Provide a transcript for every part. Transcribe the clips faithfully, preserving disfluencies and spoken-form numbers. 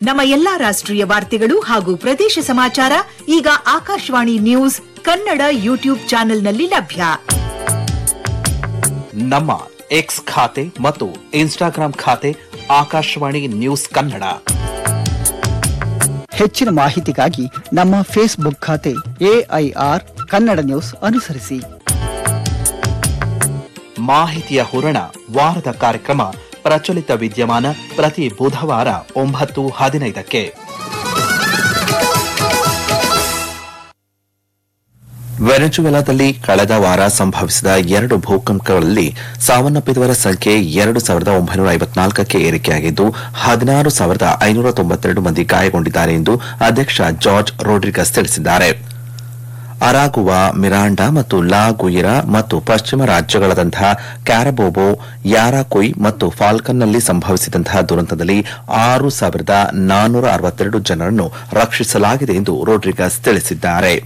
ನಮ್ಮ ಎಲ್ಲಾ ರಾಷ್ಟ್ರೀಯ ವಾರ್ತೆಗಳು ಹಾಗೂ ಪ್ರದೇಶ ಸಮಾಚಾರ ಈಗ ಆಕಾಶವಾಣಿ ನ್ಯೂಸ್ ಕನ್ನಡ ಯೂಟ್ಯೂಬ್ ಚಾನೆಲ್ನಲ್ಲಿ ಲಭ್ಯ. ನಮ್ಮ ಎಕ್ಸ್ ಖಾತೆ ಮತ್ತು ಇನ್ಸ್ಟಾಗ್ರಾಂ ಖಾತೆ ಆಕಾಶವಾಣಿ ನ್ಯೂಸ್ ಕನ್ನಡ. ಹೆಚ್ಚಿನ ಮಾಹಿತಿಗಾಗಿ ನಮ್ಮ ಫೇಸ್ಬುಕ್ ಖಾತೆ ಎಐಆರ್ ಕನ್ನಡ ನ್ಯೂಸ್ ಅನುಸರಿಸಿ. ಮಾಹಿತಿಯ ಹೂರಣ ವಾರದ ಕಾರ್ಯಕ್ರಮ ಪ್ರಚಲಿತ ವಿದ್ಯಮಾನ ಪ್ರತಿ ಬುಧವಾರ ಒಂಬತ್ತು ಹದಿನೈದಕ್ಕೆ. ವೆನೆಜುವೆಲಾದಲ್ಲಿ ಕಳೆದ ವಾರ ಸಂಭವಿಸಿದ ಎರಡು ಭೂಕಂಪಗಳಲ್ಲಿ ಸಾವನ್ನಪ್ಪಿದವರ ಸಂಖ್ಯೆ ಎರಡು ಸಾವಿರದ ಒಂಬೈನೂರ ಐವತ್ನಾಲ್ಕಕ್ಕೆ ಏರಿಕೆಯಾಗಿದ್ದು ಹದಿನಾರು ಸಾವಿರದ ಐನೂರ ತೊಂಬತ್ತೆರಡು ಮಂದಿ ಗಾಯಗೊಂಡಿದ್ದಾರೆ ಎಂದು ಅಧ್ಯಕ್ಷ ಜಾರ್ಜ್ ರೋಡ್ರಿಗಸ್ ತಿಳಿಸಿದ್ದಾರೆ. ಅರಾಗುವಾ, ಮಿರಾಂಡಾ ಮತ್ತು ಲಾ ಗುಯಿರಾ ಮತ್ತು ಪಶ್ಚಿಮ ರಾಜ್ಯಗಳಾದಂತಹ ಕ್ಯಾರಬೋಬೋ, ಯಾರಾಕೊಯ್ ಮತ್ತು ಫಾಲ್ಕನ್ನಲ್ಲಿ ಸಂಭವಿಸಿದಂತಹ ದುರಂತದಲ್ಲಿ ಆರು ಸಾವಿರದ ನಾನ್ನೂರ ಅರವತ್ತೆರಡು ಜನರನ್ನು ರಕ್ಷಿಸಲಾಗಿದೆ ಎಂದು ರೋಡ್ರಿಗಸ್ ತಿಳಿಸಿದ್ದಾರೆ.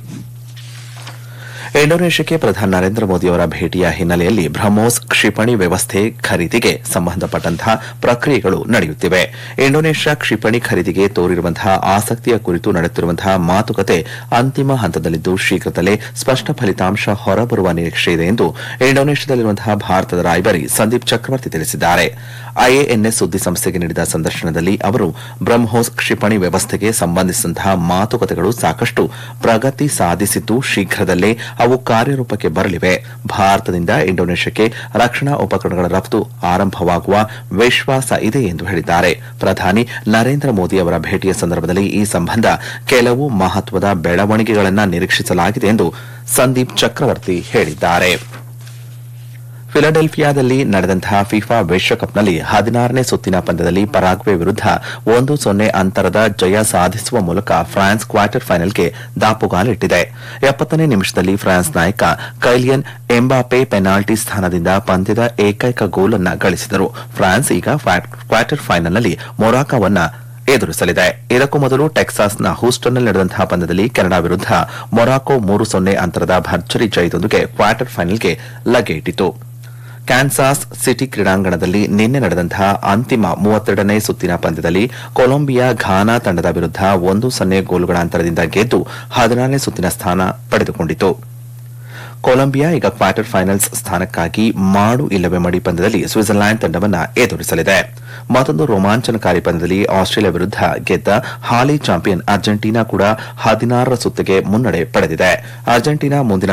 ಇಂಡೋನೇಷ್ಯಾಕ್ಕೆ ಪ್ರಧಾನಿ ನರೇಂದ್ರ ಮೋದಿಯವರ ಭೇಟಿಯ ಹಿನ್ನೆಲೆಯಲ್ಲಿ ಬ್ರಹ್ಮೋಸ್ ಕ್ಷಿಪಣಿ ವ್ಯವಸ್ಥೆ ಖರೀದಿಗೆ ಸಂಬಂಧಪಟ್ಟಂತಹ ಪ್ರಕ್ರಿಯೆಗಳು ನಡೆಯುತ್ತಿವೆ. ಇಂಡೋನೇಷ್ಯಾ ಕ್ಷಿಪಣಿ ಖರೀದಿಗೆ ತೋರಿರುವಂತಹ ಆಸಕ್ತಿಯ ಕುರಿತು ನಡೆಯುತ್ತಿರುವಂತಹ ಮಾತುಕತೆ ಅಂತಿಮ ಹಂತದಲ್ಲಿದ್ದು ಶೀಘ್ರದಲ್ಲೇ ಸ್ಪಷ್ಟ ಫಲಿತಾಂಶ ಹೊರಬರುವ ನಿರೀಕ್ಷೆ ಇದೆ ಎಂದು ಇಂಡೋನೇಷ್ಯಾದಲ್ಲಿರುವಂತಹ ಭಾರತದ ರಾಯಭಾರಿ ಸಂದೀಪ್ ಚಕ್ರವರ್ತಿ ತಿಳಿಸಿದ್ದಾರೆ. ಐಎಎನ್ಎಸ್ ಸುದ್ದಿಸಂಸ್ಥೆಗೆ ನೀಡಿದ ಸಂದರ್ಶನದಲ್ಲಿ ಅವರು ಬ್ರಹ್ಮೋಸ್ ಕ್ಷಿಪಣಿ ವ್ಯವಸ್ಥೆಗೆ ಸಂಬಂಧಿಸಿದಂತಹ ಮಾತುಕತೆಗಳು ಸಾಕಷ್ಟು ಪ್ರಗತಿ ಸಾಧಿಸಿದ್ದು ಶೀಘ್ರದಲ್ಲೇ ಅವು ಕಾರ್ಯರೂಪಕ್ಕೆ ಬರಲಿವೆ. ಭಾರತದಿಂದ ಇಂಡೋನೇಷ್ಯಾಕ್ಕೆ ರಕ್ಷಣಾ ಉಪಕರಣಗಳ ರಫ್ತು ಆರಂಭವಾಗುವ ವಿಶ್ವಾಸ ಇದೆ ಎಂದು ಹೇಳಿದ್ದಾರೆ. ಪ್ರಧಾನಿ ನರೇಂದ್ರ ಮೋದಿ ಅವರ ಭೇಟಿಯ ಸಂದರ್ಭದಲ್ಲಿ ಈ ಸಂಬಂಧ ಕೆಲವು ಮಹತ್ವದ ಬೆಳವಣಿಗೆಗಳನ್ನು ನಿರೀಕ್ಷಿಸಲಾಗಿದೆ ಎಂದು ಸಂದೀಪ್ ಚಕ್ರವರ್ತಿ ಹೇಳಿದ್ದಾರೆ. ಫಿಲಡೆಲ್ಫಿಯಾದಲ್ಲಿ ನಡೆದಂತಹ ಫಿಫಾ ವಿಶ್ವಕಪ್ನಲ್ಲಿ ಹದಿನಾರನೇ ಸುತ್ತಿನ ಪಂದ್ಯದಲ್ಲಿ ಪರಾಗ್ವೆ ವಿರುದ್ಧ ಒಂದು ಸೊನ್ನೆ ಅಂತರದ ಜಯ ಸಾಧಿಸುವ ಮೂಲಕ ಫ್ರಾನ್ಸ್ ಕ್ವಾರ್ಟರ್ ಫೈನಲ್ಗೆ ದಾಪುಗಾಲಿಟ್ಟಿದೆ. ಎಪ್ಪತ್ತನೇ ನಿಮಿಷದಲ್ಲಿ ಫ್ರಾನ್ಸ್ ನಾಯಕ ಕೈಲಿಯನ್ ಎಂಬಾಪೆ ಪೆನಾಲ್ಟಿ ಸ್ಥಾನದಿಂದ ಪಂದ್ಯದ ಏಕೈಕ ಗೋಲನ್ನು ಗಳಿಸಿದರು. ಫ್ರಾನ್ಸ್ ಈಗ ಕ್ವಾರ್ಟರ್ ಫೈನಲ್ನಲ್ಲಿ ಮೊರಾಕೋವನ್ನ ಎದುರಿಸಲಿದೆ. ಇದಕ್ಕೂ ಮೊದಲು ಟೆಕ್ಸಾಸ್ನ ಹೂಸ್ಟನ್ನಲ್ಲಿ ನಡೆದಂತಹ ಪಂದ್ಯದಲ್ಲಿ ಕೆನಡಾ ವಿರುದ್ಧ ಮೊರಾಕೊ ಮೂರು ಸೊನ್ನೆ ಅಂತರದ ಭರ್ಜರಿ ಜಯದೊಂದಿಗೆ ಕ್ವಾರ್ಟರ್ ಫೈನಲ್ಗೆ ಲಗ್ಗೆಯಿಟ್ಟಿತು. ಕ್ಯಾನ್ಸಾಸ್ ಸಿಟಿ ಕ್ರೀಡಾಂಗಣದಲ್ಲಿ ನಿನ್ನೆ ನಡೆದಂತಹ ಅಂತಿಮ ಮೂವತ್ತೆರಡನೇ ಸುತ್ತಿನ ಪಂದ್ಯದಲ್ಲಿ ಕೊಲಂಬಿಯಾ ಘಾನಾ ತಂಡದ ವಿರುದ್ಧ ಒಂದು ಸೊನ್ನೆ ಗೋಲುಗಳ ಅಂತರದಿಂದ ಗೆದ್ದು ಹದಿನಾರನೇ ಸುತ್ತಿನ ಸ್ಥಾನ ಪಡೆದುಕೊಂಡಿತು. ಕೊಲಂಬಿಯಾ ಈಗ ಕ್ವಾರ್ಟರ್ ಫೈನಲ್ಸ್ ಸ್ಥಾನಕ್ಕಾಗಿ ಮಾಡು ಇಲ್ಲವೇ ಮಡಿ ಪಂದ್ಯದಲ್ಲಿ ಸ್ವಿಟ್ಜರ್ಲೆಂಡ್ ತಂಡವನ್ನು ಎದುರಿಸಲಿದೆ. ಮತ್ತೊಂದು ರೋಮಾಂಚನಕಾರಿ ಪಂದ್ಯದಲ್ಲಿ ಆಸ್ಟ್ರೇಲಿಯಾ ವಿರುದ್ಧ ಗೆದ್ದ ಹಾಲಿ ಚಾಂಪಿಯನ್ ಅರ್ಜೆಂಟೀನಾ ಕೂಡ ಹದಿನಾರರ ಸುತ್ತಿಗೆ ಮುನ್ನಡೆ ಪಡೆದಿದೆ. ಅರ್ಜೆಂಟೀನಾ ಮುಂದಿನ